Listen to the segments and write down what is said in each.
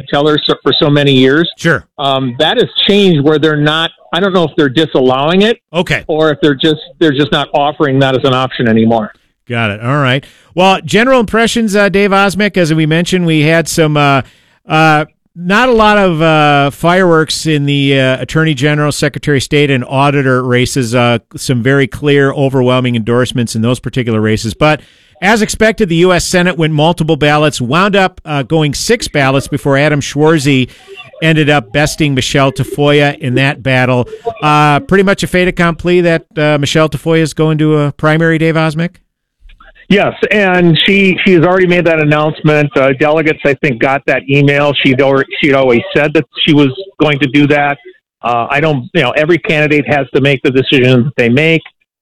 teller for so many years. Sure. That has changed where they're not. I don't know if they're disallowing it, Okay, or if they're just not offering that as an option anymore. got it. All right. Well, general impressions, Dave Osmek. As we mentioned, we had some not a lot of fireworks in the Attorney General, Secretary of State, and Auditor races. Some very clear, overwhelming endorsements in those particular races. But as expected, the U.S. Senate went multiple ballots, wound up going 6 ballots before Adam Schwarzy ended up besting Michelle Tafoya in that battle. Pretty much a fait accompli that Michelle Tafoya is going to a primary, Dave Osmek? Yes, and she has already made that announcement. Delegates, I think, got that email. She'd always said that she was going to do that. Every candidate has to make the decision that they make.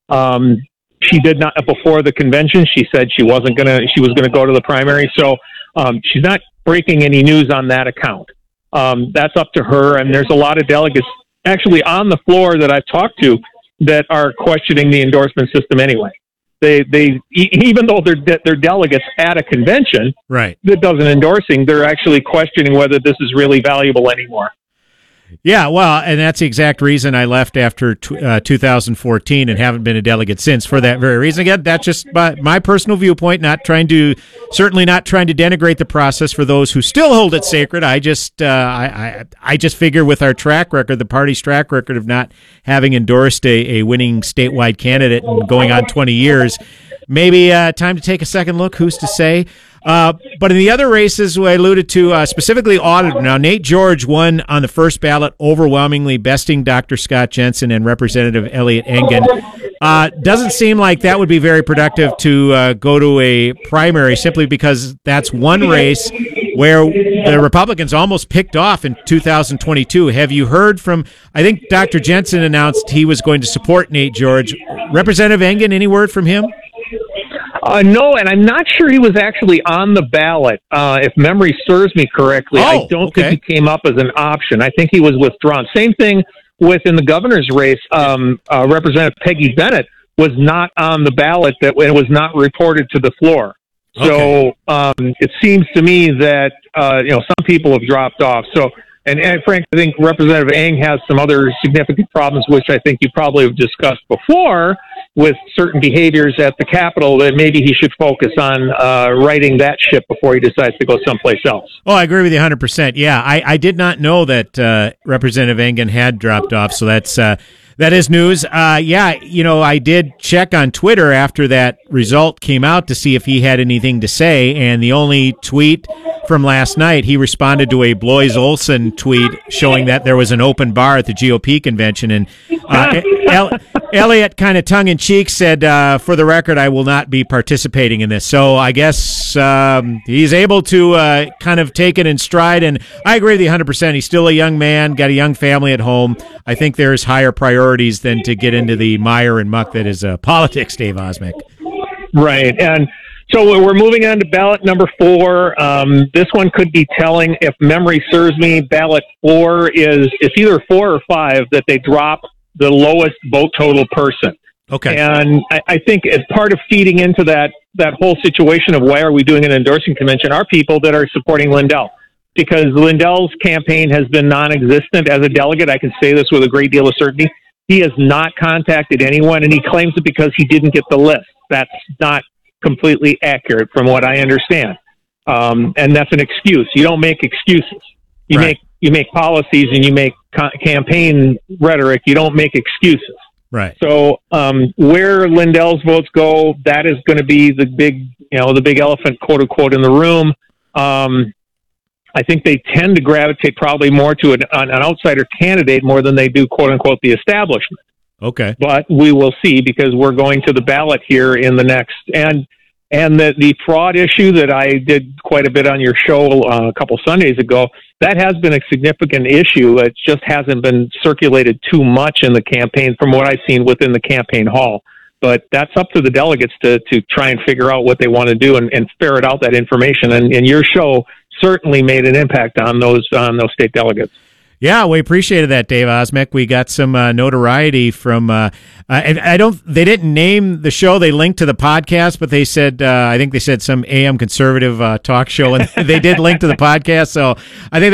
She did not before the convention. She said she was going to go to the primary. So she's not breaking any news on that account. That's up to her. And there's a lot of delegates actually on the floor that I've talked to that are questioning the endorsement system anyway. They even though they're delegates at a convention, right, that doesn't endorsing, they're actually questioning whether this is really valuable anymore. Yeah, well, and that's the exact reason I left after 2014 and haven't been a delegate since, for that very reason. Again, that's just my personal viewpoint, certainly not trying to denigrate the process for those who still hold it sacred. I just figure with our track record, the party's track record of not having endorsed a winning statewide candidate and going on 20 years, maybe time to take a second look. Who's to say? But in the other races I alluded to, specifically auditor, now Nate George won on the first ballot overwhelmingly, besting Dr. Scott Jensen and Representative Elliot Engen. Doesn't seem like that would be very productive to go to a primary, simply because that's one race where the Republicans almost picked off in 2022. Have you heard from, I think Dr. Jensen announced he was going to support Nate George. Representative Engen, any word from him? No, and I'm not sure he was actually on the ballot. If memory serves me correctly, I don't think he came up as an option. I think he was withdrawn. Same thing within the governor's race. Representative Peggy Bennett was not on the ballot. That it was not reported to the floor. So it seems to me that some people have dropped off. So. And Frank, I think Representative Eng has some other significant problems, which I think you probably have discussed before, with certain behaviors at the Capitol, that maybe he should focus on righting that ship before he decides to go someplace else. Oh, I agree with you 100%. Yeah, I did not know that Representative Engen had dropped off, so that is news. I did check on Twitter after that result came out to see if he had anything to say, and the only tweet from last night, he responded to a Blois Olson tweet showing that there was an open bar at the GOP convention, and Elliot, kind of tongue-in-cheek, said, for the record, I will not be participating in this. So I guess he's able to kind of take it in stride, and I agree with you 100%. He's still a young man, got a young family at home. I think there's higher priorities than to get into the mire and muck that is politics, Dave Osmek. Right, and so we're moving on to ballot number 4. This one could be telling. If memory serves me, ballot 4 it's either 4 or 5 that they drop the lowest vote total person. Okay. And I think as part of feeding into that whole situation of why are we doing an endorsing convention are people that are supporting Lindell. Because Lindell's campaign has been non-existent as a delegate. I can say this with a great deal of certainty. He has not contacted anyone, and he claims it because he didn't get the list. That's not completely accurate from what I understand. And that's an excuse. You don't make excuses. You make policies and you make campaign rhetoric. You don't make excuses. Right. So where Lindell's votes go, that is going to be the big elephant, quote unquote, in the room. I think they tend to gravitate probably more to an outsider candidate more than they do, quote unquote, the establishment. Okay. But we will see, because we're going to the ballot here in the next, and the fraud issue that I did quite a bit on your show a couple Sundays ago, that has been a significant issue. It just hasn't been circulated too much in the campaign from what I've seen within the campaign hall. But that's up to the delegates to try and figure out what they want to do and ferret out that information. And your show certainly made an impact on those state delegates. Yeah, we appreciated that, Dave Osmek. We got some notoriety from, and they didn't name the show. They linked to the podcast, but they said, I think they said some AM conservative talk show, and they did link to the podcast. So I think